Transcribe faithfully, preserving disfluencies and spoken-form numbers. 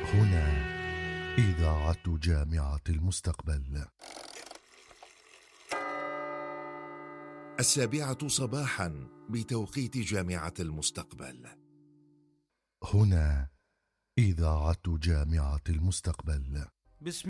هنا إذاعة جامعة المستقبل. السابعة صباحا بتوقيت جامعة المستقبل. هنا إذاعة جامعة المستقبل. بسم